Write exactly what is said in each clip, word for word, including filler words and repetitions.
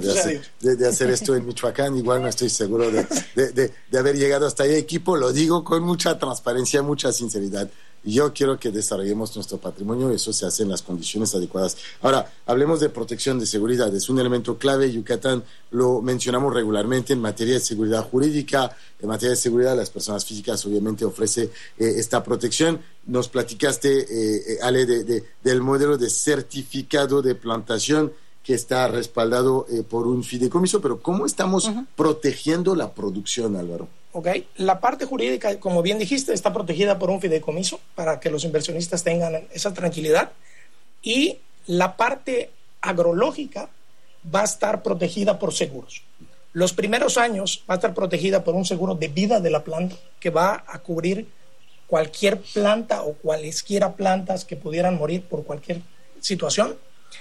de hacer, de, de hacer esto en Michoacán. Igual no estoy seguro de, de, de, de haber llegado hasta ahí. Equipo, lo digo con mucha transparencia, mucha sinceridad. Yo quiero que desarrollemos nuestro patrimonio y eso se hace en las condiciones adecuadas. Ahora, hablemos de protección de seguridad. Es un elemento clave. Yucatán lo mencionamos regularmente en materia de seguridad jurídica. En materia de seguridad, las personas físicas obviamente ofrece eh, esta protección. Nos platicaste, eh, Ale, de, de, del modelo de certificado de plantación que está respaldado eh, por un fideicomiso, pero ¿cómo estamos uh-huh. protegiendo la producción, Álvaro? Ok, la parte jurídica, como bien dijiste, está protegida por un fideicomiso para que los inversionistas tengan esa tranquilidad, y la parte agrológica va a estar protegida por seguros. Los primeros años va a estar protegida por un seguro de vida de la planta que va a cubrir cualquier planta o cualesquiera plantas que pudieran morir por cualquier situación.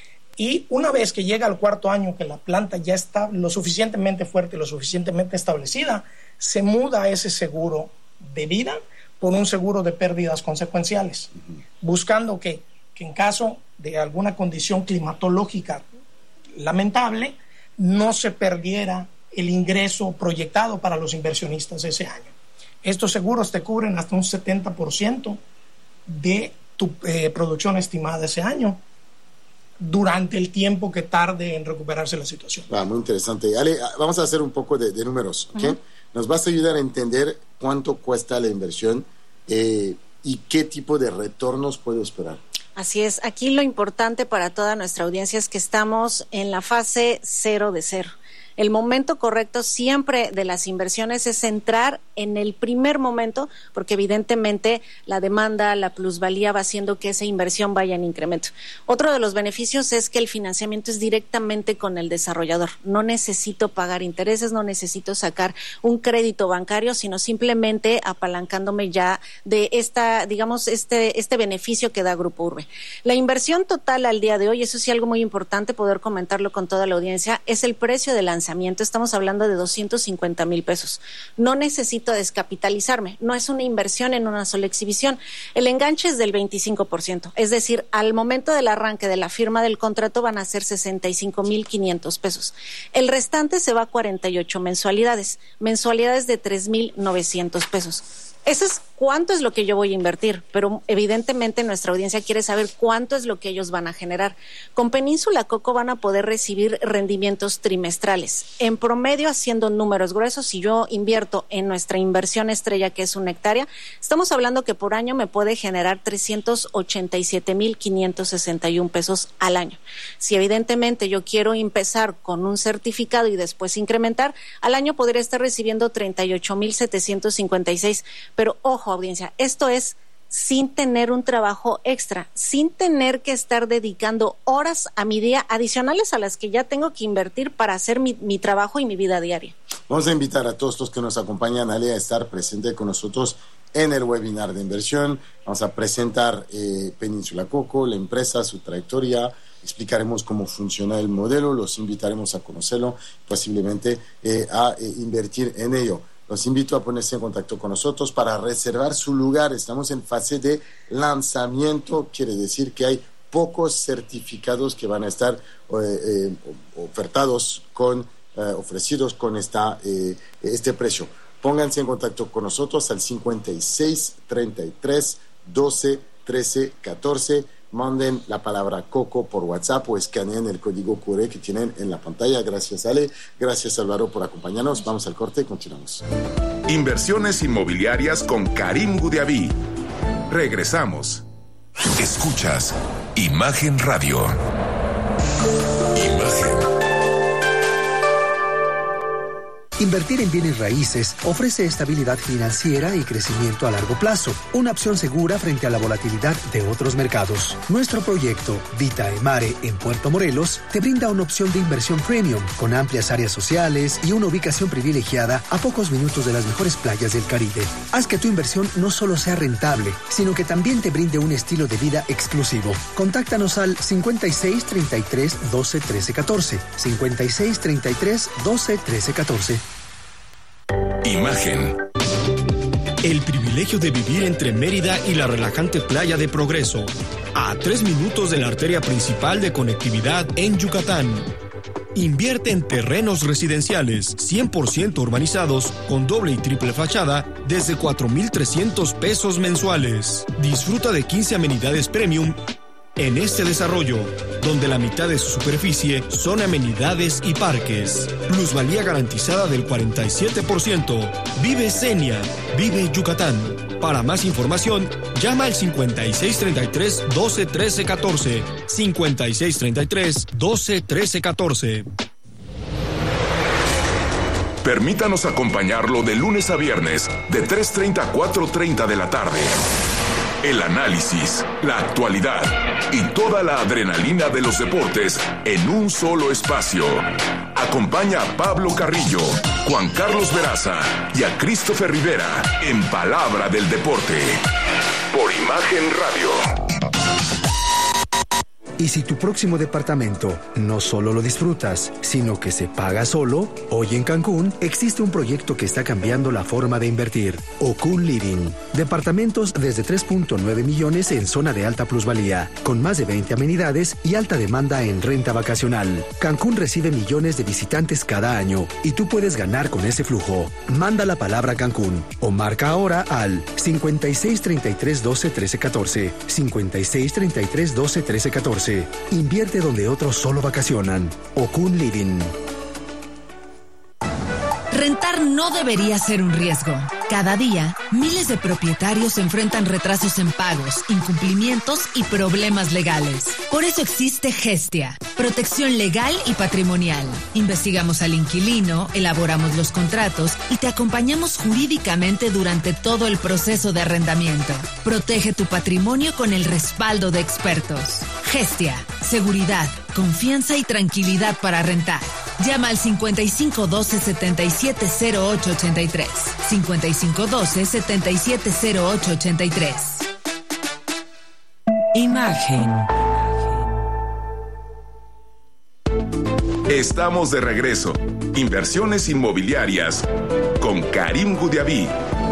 Y una vez que llega al cuarto año, que la planta ya está lo suficientemente fuerte, lo suficientemente establecida, se muda ese seguro de vida por un seguro de pérdidas consecuenciales, uh-huh. buscando que, que en caso de alguna condición climatológica lamentable, no se perdiera el ingreso proyectado para los inversionistas ese año. Estos seguros te cubren hasta un setenta por ciento de tu eh, producción estimada ese año, durante el tiempo que tarde en recuperarse la situación. Ah, muy interesante. Ale, vamos a hacer un poco de, de números, ¿ok? Uh-huh. Nos vas a ayudar a entender cuánto cuesta la inversión eh, y qué tipo de retornos puedo esperar. Así es. Aquí lo importante para toda nuestra audiencia es que estamos en la fase cero de cero. El momento correcto siempre de las inversiones es entrar en el primer momento, porque evidentemente la demanda, la plusvalía va haciendo que esa inversión vaya en incremento. Otro de los beneficios es que el financiamiento es directamente con el desarrollador. No necesito pagar intereses, no necesito sacar un crédito bancario, sino simplemente apalancándome ya de esta, digamos, este, este beneficio que da Grupo Urbe. La inversión total al día de hoy, eso sí algo muy importante poder comentarlo con toda la audiencia, es el precio de lanzamiento. Estamos hablando de doscientos cincuenta mil pesos. No necesito descapitalizarme, no es una inversión en una sola exhibición. El enganche es del veinticinco por ciento, es decir, al momento del arranque de la firma del contrato van a ser sesenta y cinco mil quinientos pesos. El restante se va a cuarenta y ocho mensualidades, mensualidades de tres mil novecientos pesos. Eso es cuánto es lo que yo voy a invertir, pero evidentemente nuestra audiencia quiere saber cuánto es lo que ellos van a generar. Con Península Coco van a poder recibir rendimientos trimestrales. En promedio, haciendo números gruesos, si yo invierto en nuestra inversión estrella, que es una hectárea, estamos hablando que por año me puede generar trescientos ochenta y siete mil quinientos sesenta y uno pesos al año. Si evidentemente yo quiero empezar con un certificado y después incrementar, al año podría estar recibiendo treinta y ocho mil setecientos cincuenta y seis. Pero ojo, audiencia, esto es sin tener un trabajo extra, sin tener que estar dedicando horas a mi día adicionales a las que ya tengo que invertir para hacer mi, mi trabajo y mi vida diaria. Vamos a invitar a todos los que nos acompañan, Ale, a estar presente con nosotros en el webinar de inversión. Vamos a presentar eh, Península Coco, la empresa, su trayectoria. Explicaremos cómo funciona el modelo, los invitaremos a conocerlo, posiblemente eh, a eh, invertir en ello. Los invito a ponerse en contacto con nosotros para reservar su lugar. Estamos en fase de lanzamiento, quiere decir que hay pocos certificados que van a estar eh, eh, ofertados con, eh, ofrecidos con esta, eh, este precio. Pónganse en contacto con nosotros al cincuenta y seis, treinta y tres, doce, trece, catorce. Manden la palabra Coco por WhatsApp o escaneen el código Q R que tienen en la pantalla. Gracias, Ale. Gracias, Álvaro, por acompañarnos. Vamos al corte y continuamos. Inversiones inmobiliarias con Karim Gudiaví. Regresamos. Escuchas Imagen Radio. Imagen. Invertir en bienes raíces ofrece estabilidad financiera y crecimiento a largo plazo, una opción segura frente a la volatilidad de otros mercados. Nuestro proyecto Vita Emare en Puerto Morelos te brinda una opción de inversión premium con amplias áreas sociales y una ubicación privilegiada a pocos minutos de las mejores playas del Caribe. Haz que tu inversión no solo sea rentable, sino que también te brinde un estilo de vida exclusivo. Contáctanos al cincuenta y seis, treinta y tres, doce, trece, catorce, cincuenta y seis, treinta y tres, doce, trece, catorce. Imagen. El privilegio de vivir entre Mérida y la relajante playa de Progreso, a tres minutos de la arteria principal de conectividad en Yucatán. Invierte en terrenos residenciales cien por ciento urbanizados con doble y triple fachada desde cuatro mil trescientos pesos mensuales. Disfruta de quince amenidades premium en este desarrollo, donde la mitad de su superficie son amenidades y parques. Plusvalía garantizada del cuarenta y siete por ciento. Vive Senia, vive Yucatán. Para más información, llama al cincuenta y seis treinta y tres, doce, trece, catorce. cincuenta y seis treinta y tres, doce, trece, catorce. Permítanos acompañarlo de lunes a viernes, de tres treinta a cuatro treinta de la tarde. El análisis, la actualidad y toda la adrenalina de los deportes en un solo espacio. Acompaña a Pablo Carrillo, Juan Carlos Veraza y a Christopher Rivera en Palabra del Deporte por Imagen Radio. Y si tu próximo departamento no solo lo disfrutas, sino que se paga solo, hoy en Cancún existe un proyecto que está cambiando la forma de invertir. Okun Living. Departamentos desde tres punto nueve millones en zona de alta plusvalía, con más de veinte amenidades y alta demanda en renta vacacional. Cancún recibe millones de visitantes cada año y tú puedes ganar con ese flujo. Manda la palabra Cancún o marca ahora al cincuenta y seis treinta y tres, doce, trece, catorce. cincuenta y seis treinta y tres, doce, trece, catorce. Invierte donde otros solo vacacionan. Okun Living. Rentar no debería ser un riesgo. Cada día, miles de propietarios enfrentan retrasos en pagos, incumplimientos y problemas legales. Por eso existe Gestia, protección legal y patrimonial. Investigamos al inquilino, elaboramos los contratos y te acompañamos jurídicamente durante todo el proceso de arrendamiento. Protege tu patrimonio con el respaldo de expertos. Gestia, seguridad, confianza y tranquilidad para rentar. Llama al cincuenta y cinco doce, setenta y siete cero ocho ochenta y tres. cincuenta y cinco doce, setenta y siete cero ocho ochenta y tres. Imagen. Estamos de regreso. Inversiones inmobiliarias con Karim Gudiaví.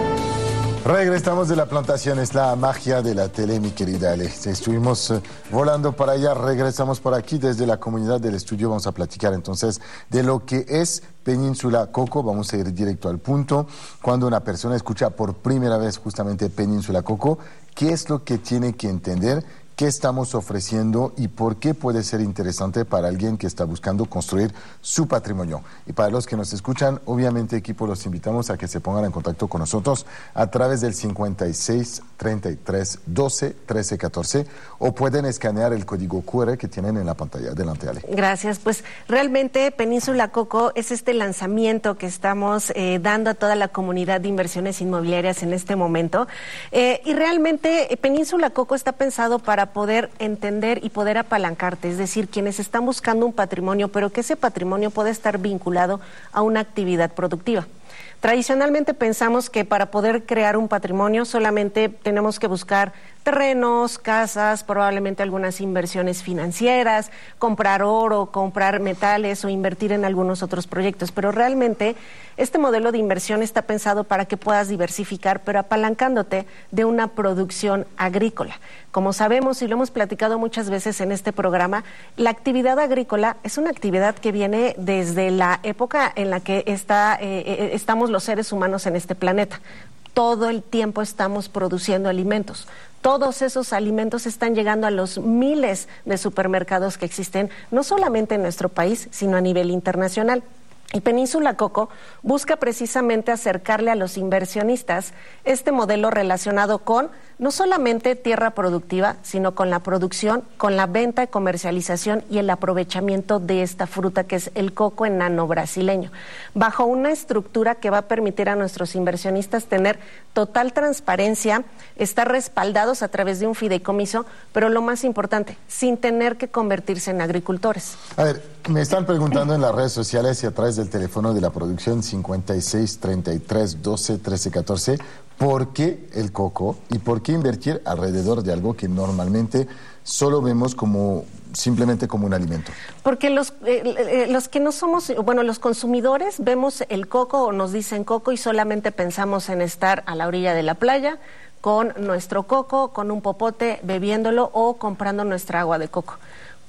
Regresamos de la plantación, es la magia de la tele, mi querida Alex. Estuvimos eh, volando para allá, regresamos por aquí desde la comunidad del estudio. Vamos a platicar entonces de lo que es Península Coco. Vamos a ir directo al punto. Cuando una persona escucha por primera vez justamente Península Coco, ¿qué es lo que tiene que entender? ¿Qué estamos ofreciendo y por qué puede ser interesante para alguien que está buscando construir su patrimonio? Y para los que nos escuchan, obviamente, equipo, los invitamos a que se pongan en contacto con nosotros a través del cincuenta y seis treinta y tres, doce, trece, catorce o pueden escanear el código cu erre que tienen en la pantalla. Adelante, Ale. Gracias. Pues realmente Península Coco es este lanzamiento que estamos eh, dando a toda la comunidad de inversiones inmobiliarias en este momento. Eh, y realmente eh, Península Coco está pensado para poder entender y poder apalancarte, es decir, quienes están buscando un patrimonio, pero que ese patrimonio puede estar vinculado a una actividad productiva. Tradicionalmente pensamos que para poder crear un patrimonio solamente tenemos que buscar terrenos, casas, probablemente algunas inversiones financieras, comprar oro, comprar metales o invertir en algunos otros proyectos. Pero realmente este modelo de inversión está pensado para que puedas diversificar, pero apalancándote de una producción agrícola. Como sabemos y lo hemos platicado muchas veces en este programa, la actividad agrícola es una actividad que viene desde la época en la que está, eh, estamos los seres humanos en este planeta. Todo el tiempo estamos produciendo alimentos. Todos esos alimentos están llegando a los miles de supermercados que existen, no solamente en nuestro país, sino a nivel internacional. Y Península Coco busca precisamente acercarle a los inversionistas este modelo relacionado con no solamente tierra productiva, sino con la producción, con la venta y comercialización y el aprovechamiento de esta fruta que es el coco enano brasileño, bajo una estructura que va a permitir a nuestros inversionistas tener total transparencia, estar respaldados a través de un fideicomiso, pero lo más importante, sin tener que convertirse en agricultores. A ver, me están preguntando en las redes sociales y a través del teléfono de la producción cincuenta y seis treinta y tres, doce, trece, catorce, ¿por qué el coco y por qué invertir alrededor de algo que normalmente solo vemos como simplemente como un alimento? Porque los, eh, eh, los que no somos, bueno, los consumidores vemos el coco o nos dicen coco y solamente pensamos en estar a la orilla de la playa con nuestro coco, con un popote, bebiéndolo o comprando nuestra agua de coco.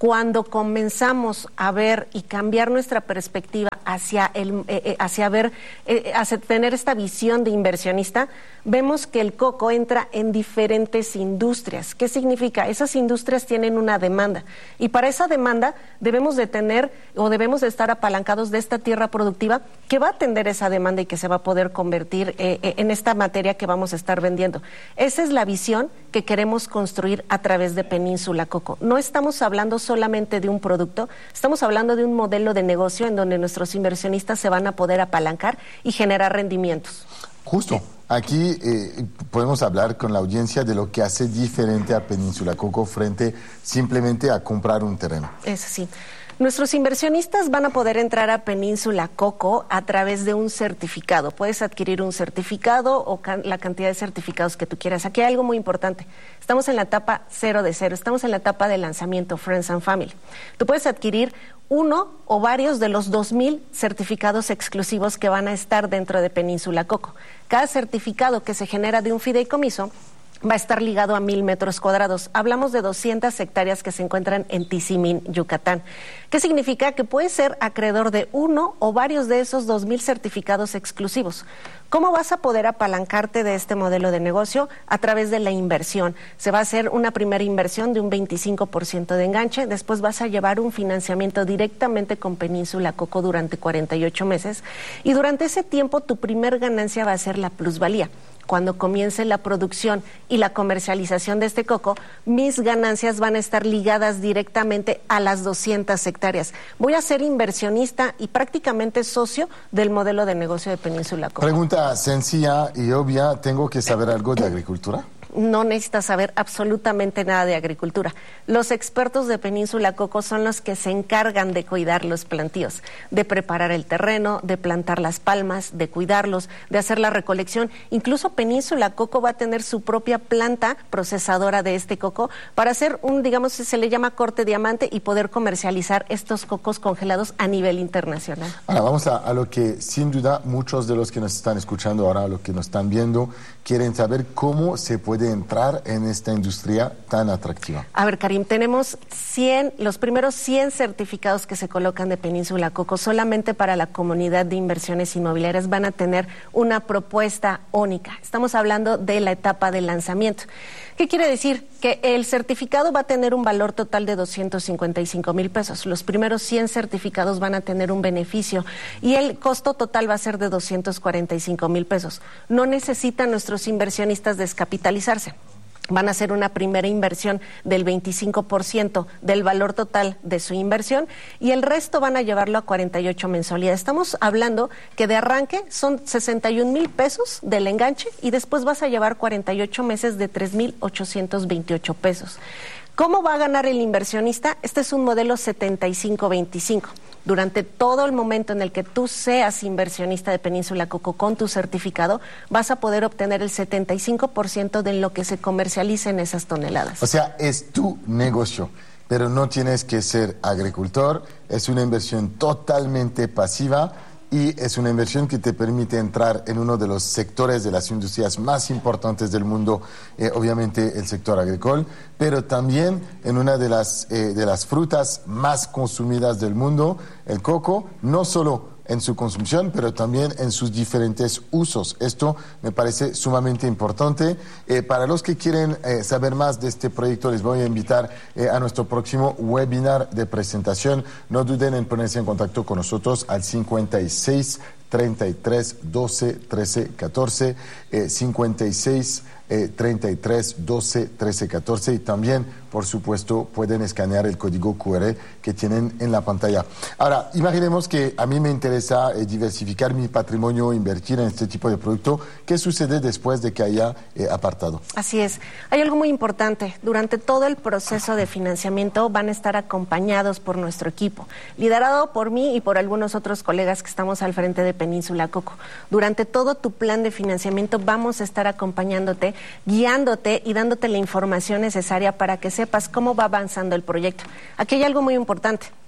Cuando comenzamos a ver y cambiar nuestra perspectiva hacia el eh, hacia ver eh, hacia tener esta visión de inversionista, vemos que el coco entra en diferentes industrias. ¿Qué significa? Esas industrias tienen una demanda y para esa demanda debemos de tener o debemos de estar apalancados de esta tierra productiva que va a atender esa demanda y que se va a poder convertir eh, eh, en esta materia que vamos a estar vendiendo. Esa es la visión que queremos construir a través de Península Coco. No estamos hablando solamente de un producto, estamos hablando de un modelo de negocio en donde nuestros inversionistas se van a poder apalancar y generar rendimientos. Justo. Aquí eh, podemos hablar con la audiencia de lo que hace diferente a Península Coco frente simplemente a comprar un terreno. Es así. Nuestros inversionistas van a poder entrar a Península Coco a través de un certificado. Puedes adquirir un certificado o can- la cantidad de certificados que tú quieras. Aquí hay algo muy importante. Estamos en la etapa cero de cero. Estamos en la etapa de lanzamiento Friends and Family. Tú puedes adquirir uno o varios de los dos mil certificados exclusivos que van a estar dentro de Península Coco. Cada certificado que se genera de un fideicomiso va a estar ligado a mil metros cuadrados. Hablamos de doscientas hectáreas que se encuentran en Tizimín, Yucatán. ¿Qué significa? Que puedes ser acreedor de uno o varios de esos dos mil certificados exclusivos. ¿Cómo vas a poder apalancarte de este modelo de negocio? A través de la inversión. Se va a hacer una primera inversión de un veinticinco por ciento de enganche, después vas a llevar un financiamiento directamente con Península Coco durante cuarenta y ocho meses y durante ese tiempo tu primer ganancia va a ser la plusvalía. Cuando comience la producción y la comercialización de este coco, mis ganancias van a estar ligadas directamente a las doscientas hectáreas. Voy a ser inversionista y prácticamente socio del modelo de negocio de Península Coco. Pregunta sencilla y obvia, ¿tengo que saber algo de agricultura? No necesitas saber absolutamente nada de agricultura. Los expertos de Península Coco son los que se encargan de cuidar los plantíos, de preparar el terreno, de plantar las palmas, de cuidarlos, de hacer la recolección. Incluso Península Coco va a tener su propia planta procesadora de este coco para hacer un, digamos, se le llama corte diamante y poder comercializar estos cocos congelados a nivel internacional. Ahora vamos a, a lo que sin duda muchos de los que nos están escuchando ahora, los que nos están viendo, quieren saber cómo se puede entrar en esta industria tan atractiva. A ver, Karim, tenemos cien, los primeros cien certificados que se colocan de Península Coco solamente para la comunidad de inversiones inmobiliarias van a tener una propuesta única. Estamos hablando de la etapa de lanzamiento. ¿Qué quiere decir? Que el certificado va a tener un valor total de doscientos cincuenta y cinco mil pesos. Los primeros cien certificados van a tener un beneficio y el costo total va a ser de doscientos cuarenta y cinco mil pesos. No necesitan nuestros inversionistas descapitalizarse. Van a hacer una primera inversión del veinticinco por ciento del valor total de su inversión y el resto van a llevarlo a cuarenta y ocho mensualidades. Estamos hablando que de arranque son sesenta y un mil pesos del enganche y después vas a llevar cuarenta y ocho meses de tres mil ochocientos veintiocho pesos. ¿Cómo va a ganar el inversionista? Este es un modelo setenta y cinco veinticinco. Durante todo el momento en el que tú seas inversionista de Península Coco con tu certificado, vas a poder obtener el setenta y cinco por ciento de lo que se comercialice en esas toneladas. O sea, es tu negocio, pero no tienes que ser agricultor, es una inversión totalmente pasiva y es una inversión que te permite entrar en uno de los sectores de las industrias más importantes del mundo, eh, obviamente el sector agrícola, pero también en una de las, eh, de las frutas más consumidas del mundo, el coco, no solo en su consumición, pero también en sus diferentes usos. Esto me parece sumamente importante. Eh, para los que quieren eh, saber más de este proyecto, les voy a invitar eh, a nuestro próximo webinar de presentación. No duden en ponerse en contacto con nosotros al cincuenta y seis, treinta y tres, doce, trece, catorce, eh, cincuenta y seis, treinta y tres, doce, trece, catorce y también, por supuesto, pueden escanear el código cu erre que tienen en la pantalla. Ahora, imaginemos que a mí me interesa eh, diversificar mi patrimonio, invertir en este tipo de producto. ¿Qué sucede después de que haya eh, apartado? Así es. Hay algo muy importante. Durante todo el proceso de financiamiento van a estar acompañados por nuestro equipo, liderado por mí y por algunos otros colegas que estamos al frente de Península Coco. Durante todo tu plan de financiamiento vamos a estar acompañándote, guiándote y dándote la información necesaria para que sepas cómo va avanzando el proyecto. Aquí hay algo muy importante.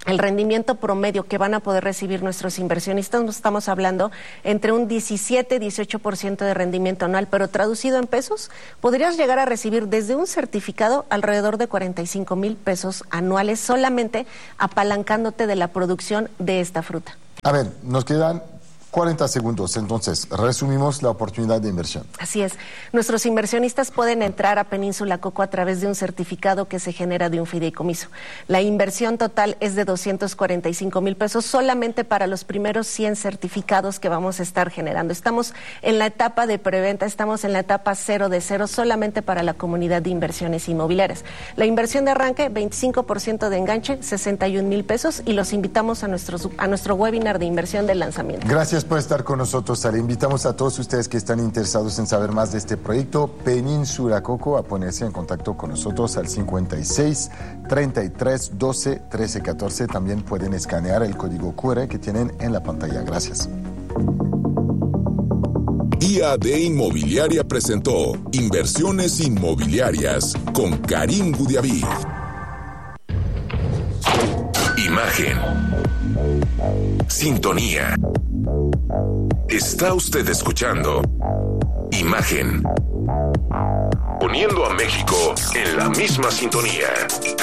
el rendimiento promedio que van a poder recibir nuestros inversionistas, nos estamos hablando entre un diecisiete, dieciocho por ciento de rendimiento anual, pero traducido en pesos, podrías llegar a recibir desde un certificado alrededor de cuarenta y cinco mil pesos anuales solamente apalancándote de la producción de esta fruta. A ver, nos quedan cuarenta segundos, entonces resumimos la oportunidad de inversión. Así es. Nuestros inversionistas pueden entrar a Península Coco a través de un certificado que se genera de un fideicomiso. La inversión total es de doscientos cuarenta y cinco mil pesos solamente para los primeros cien certificados que vamos a estar generando. Estamos en la etapa de preventa, estamos en la etapa cero de cero solamente para la comunidad de inversiones inmobiliarias. La inversión de arranque, veinticinco por ciento de enganche, sesenta y un mil pesos, y los invitamos a nuestro, a nuestro webinar de inversión de lanzamiento. Gracias por estar con nosotros, Ale. Invitamos a todos ustedes que están interesados en saber más de este proyecto Península Coco a ponerse en contacto con nosotros al cincuenta y seis, treinta y tres, doce, trece, catorce. También pueden escanear el código cu erre que tienen en la pantalla. Gracias. I A D Inmobiliaria presentó Inversiones Inmobiliarias con Karim Gudiaví. Imagen. Sintonía. Está usted escuchando Imagen. Poniendo a México en la misma sintonía.